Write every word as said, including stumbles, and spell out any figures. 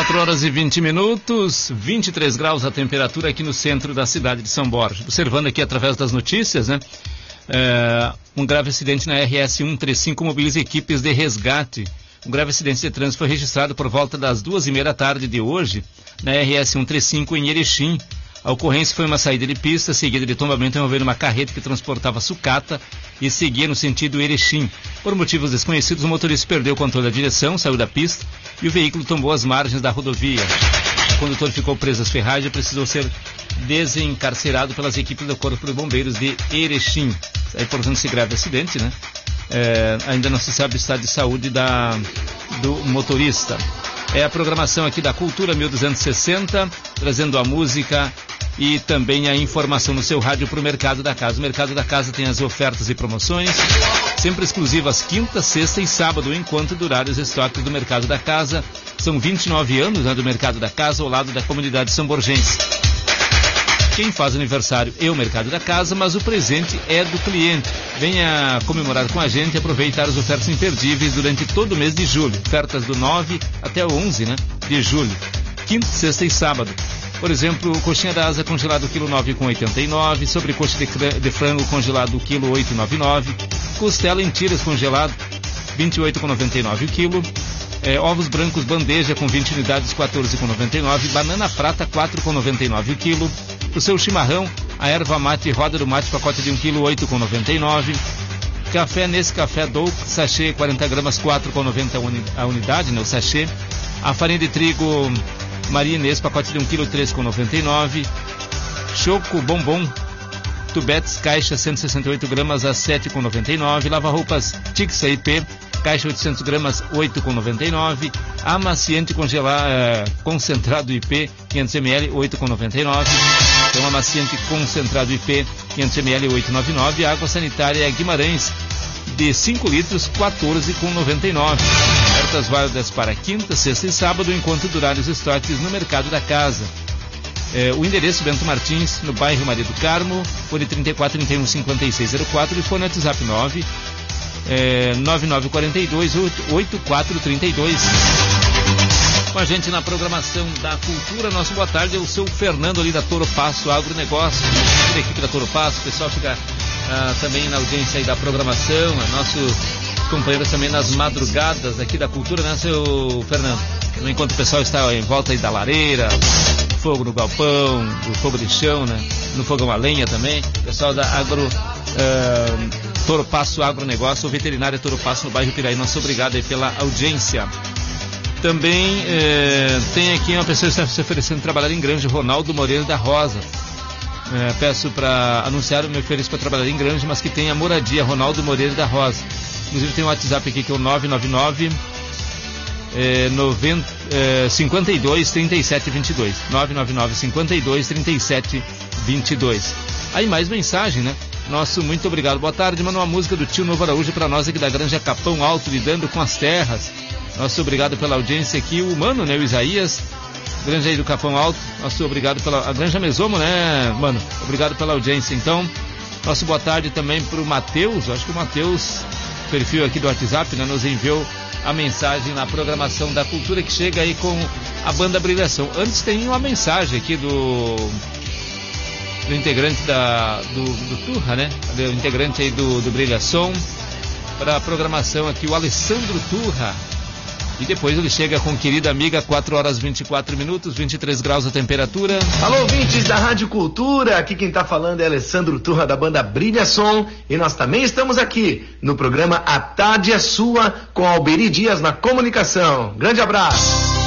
quatro horas e vinte minutos, vinte e três graus a temperatura aqui no centro da cidade de São Borja. Observando aqui através das notícias, né? É, um grave acidente na R S cento e trinta e cinco mobiliza equipes de resgate. Um grave acidente de trânsito foi registrado por volta das duas e meia da tarde de hoje na R S cento e trinta e cinco em Erechim. A ocorrência foi uma saída de pista seguida de tombamento envolvendo uma carreta que transportava sucata e seguia no sentido Erechim. Por motivos desconhecidos, o motorista perdeu o controle da direção, saiu da pista e o veículo tombou as margens da rodovia. O condutor ficou preso às ferragens e precisou ser desencarcerado pelas equipes do Corpo de Bombeiros de Erechim. Aí, portanto, esse grave acidente, né? É, ainda não se sabe o estado de saúde da, do motorista. É a programação aqui da Cultura mil duzentos e sessenta, trazendo a música e também a informação no seu rádio para o Mercado da Casa. O Mercado da Casa tem as ofertas e promoções, sempre exclusivas quinta, sexta e sábado, enquanto durar os estoques do Mercado da Casa. São vinte e nove anos, né, do Mercado da Casa, ao lado da comunidade são-borgense. Quem faz aniversário é o Mercado da Casa, mas o presente é do cliente. Venha comemorar com a gente e aproveitar as ofertas imperdíveis durante todo o mês de julho. Ofertas do nove até o onze, né, de julho. Quinta, sexta e sábado. Por exemplo, coxinha da asa congelado quilo nove com oitenta e nove, sobrecoxa de, de frango congelado quilo oito e noventa e nove, costela em tiras congelado vinte e oito com noventa e nove o quilo. É, ovos brancos bandeja com vinte unidades quatorze com noventa e nove, banana prata quatro com noventa e nove o quilo. O seu chimarrão, a erva mate roda do mate pacote de um quilo oito com noventa e nove. Café nesse café Dou sachê quarenta gramas quatro com noventa a unidade, né, o sachê. A farinha de trigo Maria Inês pacote de um quilo três com noventa e nove. Choco bombom Tubetes caixa cento e sessenta e oito gramas a sete com noventa e nove. Lava roupas Tixa I P caixa oitocentos gramas oito com noventa e nove. Amaciante congelar eh, concentrado I P quinhentos mililitros oito com noventa e nove. Então amaciante concentrado I P quinhentos mililitros oito com noventa e nove. Água sanitária Guimarães de cinco litros quatorze com noventa e nove. Ofertas válidas para quinta, sexta e sábado, enquanto durarem os estoques no Mercado da Casa. É, o endereço Bento Martins, no bairro Maria do Carmo, fone trinta e quatro, trinta e um, cinquenta e seis zero quatro e fone WhatsApp nove é, nove nove quatro dois, oito quatro três dois. Com a gente na programação da Cultura, nosso boa tarde é o seu Fernando ali da Toro Passo Agronegócio, da equipe da Toro Passo. O pessoal fica ah, também na audiência aí da programação, nossos companheiros também nas madrugadas aqui da Cultura, né, seu Fernando? Enquanto o pessoal está em volta aí da lareira, fogo no galpão, do fogo de chão, né? No fogão a lenha também. Pessoal da Agro uh, Toro Passo Agronegócio, o veterinário Toro Passo no bairro Piraí. Nosso obrigado aí pela audiência. Também eh, tem aqui uma pessoa que está se oferecendo trabalhar em Granja, Ronaldo Moreira da Rosa. Eh, peço para anunciar, me ofereço para trabalhar em Granja, mas que tenha moradia, Ronaldo Moreira da Rosa. Inclusive tem um WhatsApp aqui que é o nove nove nove É, noventa, é, cinquenta e dois, trinta e sete, vinte e dois. nove nove nove, cinquenta e dois, trinta e sete, vinte e dois. Aí mais mensagem, né? Nosso muito obrigado, boa tarde. Manda uma música do Tio Novo Araújo para nós aqui da Granja Capão Alto, lidando com as terras. Nosso obrigado pela audiência aqui, o Mano, né? O Isaías, Granja aí do Capão Alto. Nosso obrigado pela a Granja Mesomo, né, Mano? Obrigado pela audiência. Então, nosso boa tarde também para o Matheus. Acho que o Matheus, perfil aqui do WhatsApp, né? Nos enviou a mensagem na programação da Cultura, que chega aí com a banda Brilhação. Antes tem uma mensagem aqui do do integrante da, do, do Turra, né? Do integrante aí do, do Brilhação para a programação aqui, o Alessandro Turra. E depois ele chega com querida amiga, quatro horas e vinte e quatro minutos, vinte e três graus a temperatura. Alô, ouvintes da Rádio Cultura, aqui quem tá falando é Alessandro Turra da banda Brilha Som, e nós também estamos aqui no programa A Tarde é Sua, com Alberi Dias na comunicação. Grande abraço!